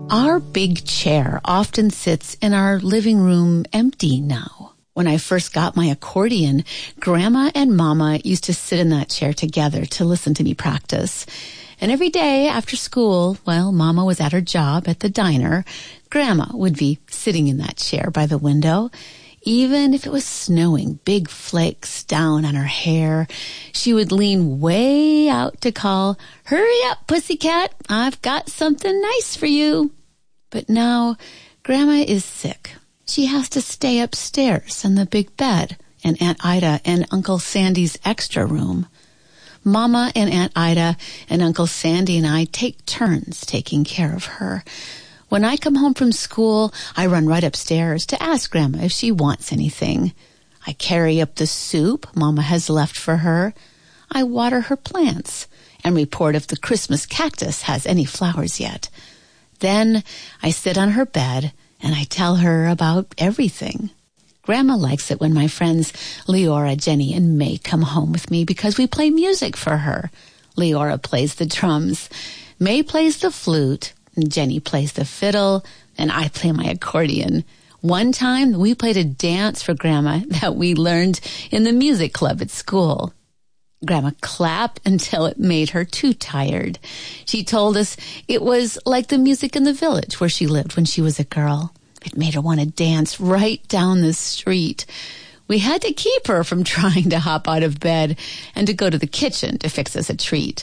Our big chair often sits in our living room empty now. When I first got my accordion, Grandma and Mama used to sit in that chair together to listen to me practice. And every day after school, while Mama was at her job at the diner, Grandma would be sitting in that chair by the window. Even if it was snowing big flakes down on her hair, she would lean way out to call, "Hurry up, pussycat, I've got something nice for you." But now, Grandma is sick. She has to stay upstairs in the big bed in Aunt Ida and Uncle Sandy's extra room. Mama and Aunt Ida and Uncle Sandy and I take turns taking care of her. When I come home from school, I run right upstairs to ask Grandma if she wants anything. I carry up the soup Mama has left for her. I water her plants and report if the Christmas cactus has any flowers yet. Then I sit on her bed and I tell her about everything. Grandma likes it when my friends Leora, Jenny, and May come home with me because we play music for her. Leora plays the drums, May plays the flute, Jenny plays the fiddle, and I play my accordion. One time, we played a dance for Grandma that we learned in the music club at school. Grandma clapped until it made her too tired. She told us it was like the music in the village where she lived when she was a girl. It made her want to dance right down the street. We had to keep her from trying to hop out of bed and to go to the kitchen to fix us a treat.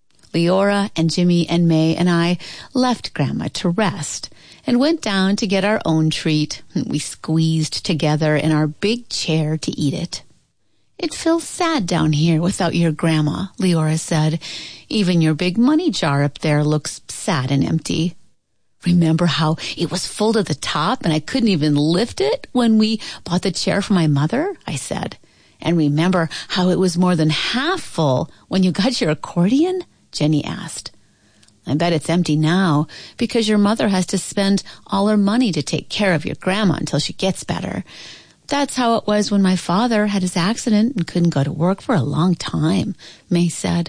Leora and Jimmy and May and I left Grandma to rest and went down to get our own treat. We squeezed together in our big chair to eat it. "It feels sad down here without your Grandma," Leora said. "Even your big money jar up there looks sad and empty." "Remember how it was full to the top and I couldn't even lift it when we bought the chair for my mother?" I said. "And remember how it was more than half full when you got your accordion?" Jenny asked. "I bet it's empty now because your mother has to spend all her money to take care of your Grandma until she gets better. That's how it was when my father had his accident and couldn't go to work for a long time," May said.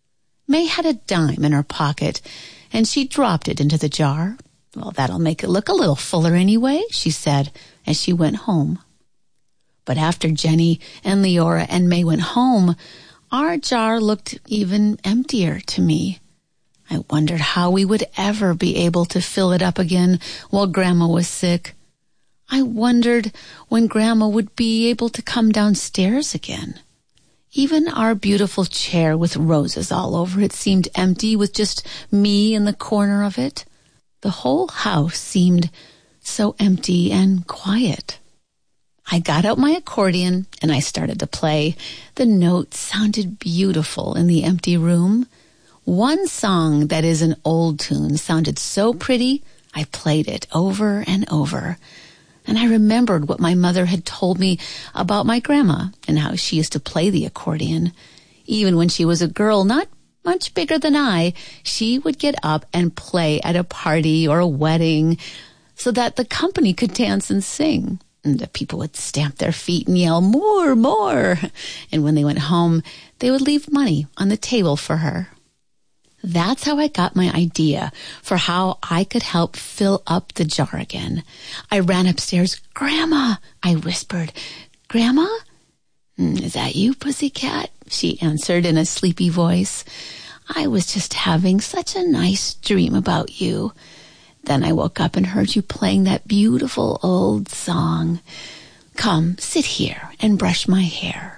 May had a dime in her pocket, and she dropped it into the jar. "Well, that'll make it look a little fuller anyway," she said as she went home. But after Jenny and Leora and May went home, our jar looked even emptier to me. I wondered how we would ever be able to fill it up again while Grandma was sick. I wondered when Grandma would be able to come downstairs again. Even our beautiful chair with roses all over it seemed empty with just me in the corner of it. The whole house seemed so empty and quiet. I got out my accordion and I started to play. The notes sounded beautiful in the empty room. One song that is an old tune sounded so pretty, I played it over and over. And I remembered what my mother had told me about my Grandma and how she used to play the accordion. Even when she was a girl, not much bigger than I, she would get up and play at a party or a wedding so that the company could dance and sing. And the people would stamp their feet and yell, "More, more!" And when they went home, they would leave money on the table for her. That's how I got my idea for how I could help fill up the jar again. I ran upstairs. "Grandma," I whispered. "Grandma?" "Is that you, pussycat?" she answered in a sleepy voice. "I was just having such a nice dream about you. Then I woke up and heard you playing that beautiful old song. Come, sit here and brush my hair."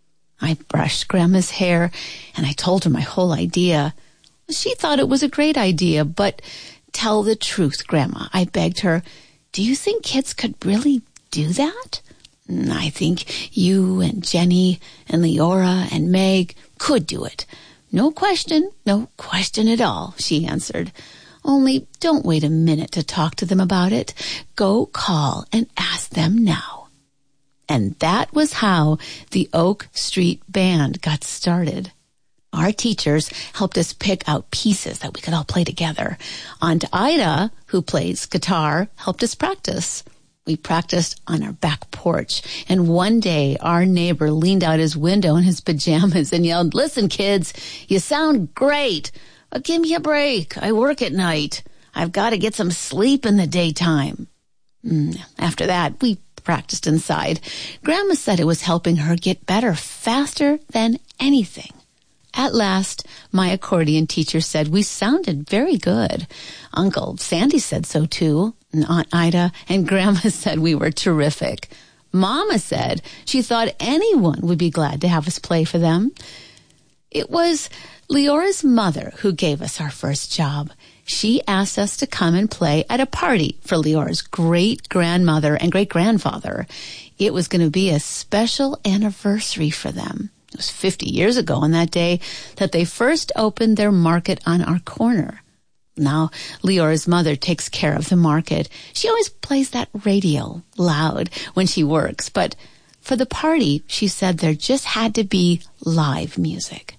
I brushed Grandma's hair and I told her my whole idea. She thought it was a great idea, but "Tell the truth, Grandma," I begged her. "Do you think kids could really do that?" "I think you and Jenny and Leora and Meg could do it. No question at all," she answered. "Only don't wait a minute to talk to them about it. Go call and ask them now." And that was how the Oak Street Band got started. Our teachers helped us pick out pieces that we could all play together. Aunt Ida, who plays guitar, helped us practice. We practiced on our back porch, and one day our neighbor leaned out his window in his pajamas and yelled, "Listen, kids, you sound great, but give me a break. I work at night. I've got to get some sleep in the daytime. After that, we practiced inside. Grandma said it was helping her get better faster than anything. At last, my accordion teacher said we sounded very good. Uncle Sandy said so too, and Aunt Ida and Grandma said we were terrific. Mama said she thought anyone would be glad to have us play for them. It was Leora's mother who gave us our first job. She asked us to come and play at a party for Leora's great-grandmother and great-grandfather. It was going to be a special anniversary for them. It was 50 years ago on that day that they first opened their market on our corner. Now, Leora's mother takes care of the market. She always plays that radio loud when she works, but for the party, she said there just had to be live music.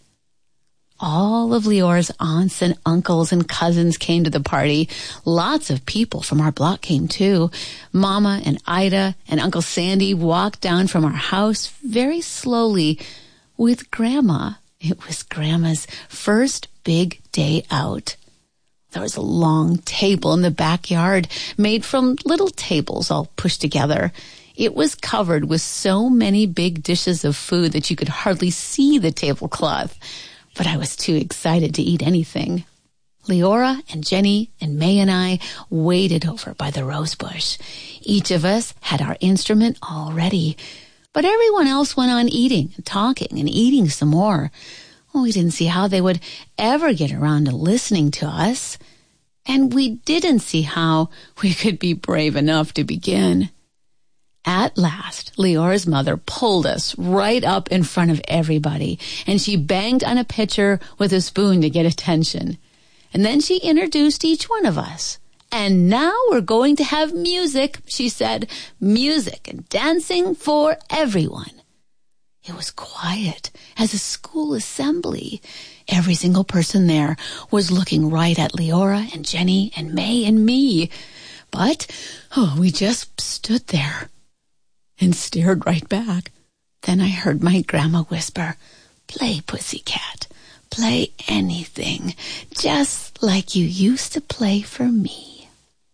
All of Leora's aunts and uncles and cousins came to the party. Lots of people from our block came too. Mama and Ida and Uncle Sandy walked down from our house very slowly with Grandma. It was Grandma's first big day out. There was a long table in the backyard made from little tables all pushed together. It was covered with so many big dishes of food that you could hardly see the tablecloth. But I was too excited to eat anything. Leora and Jenny and May and I waited over by the rose bush. Each of us had our instrument all ready. But everyone else went on eating and talking and eating some more. We didn't see how they would ever get around to listening to us. And we didn't see how we could be brave enough to begin. At last, Leora's mother pulled us right up in front of everybody, and she banged on a pitcher with a spoon to get attention. And then she introduced each one of us. And now we're going to have music, she said. Music and dancing for everyone. It was quiet as a school assembly. Every single person there was looking right at Leora and Jenny and May and me. But we just stood there and stared right back. Then I heard my grandma whisper, "Play, pussycat. Play anything, just like you used to play for me."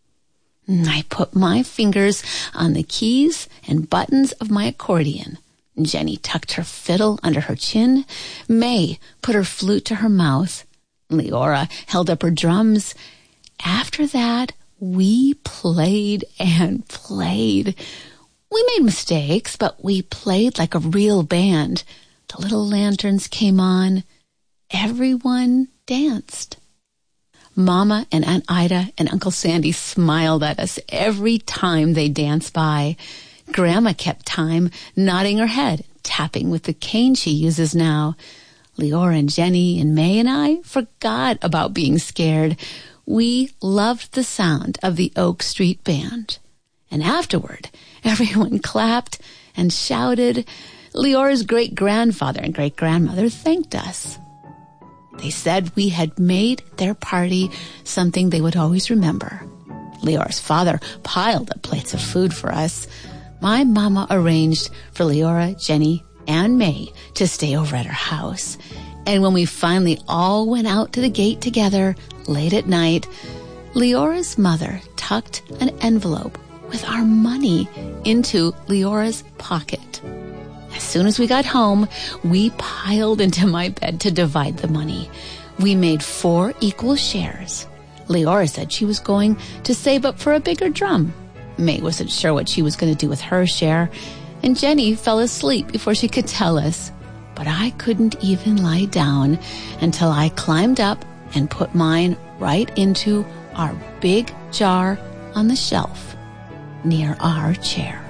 I put my fingers on the keys and buttons of my accordion. Jenny tucked her fiddle under her chin. May put her flute to her mouth. Leora held up her drums. After that, we played and played. We made mistakes, but we played like a real band. The little lanterns came on. Everyone danced. Mama and Aunt Ida and Uncle Sandy smiled at us every time they danced by. Grandma kept time, nodding her head, tapping with the cane she uses now. Leora and Jenny and May and I forgot about being scared. We loved the sound of the Oak Street Band. And afterward, everyone clapped and shouted. Leora's great-grandfather and great-grandmother thanked us. They said we had made their party something they would always remember. Leora's father piled up plates of food for us. My mama arranged for Leora, Jenny, and May to stay over at her house. And when we finally all went out to the gate together late at night, Leora's mother tucked an envelope with our money into Leora's pocket. As soon as we got home, we piled into my bed to divide the money. We made 4 equal shares. Leora said she was going to save up for a bigger drum. May wasn't sure what she was going to do with her share, and Jenny fell asleep before she could tell us. But I couldn't even lie down until I climbed up and put mine right into our big jar on the shelf near our chair.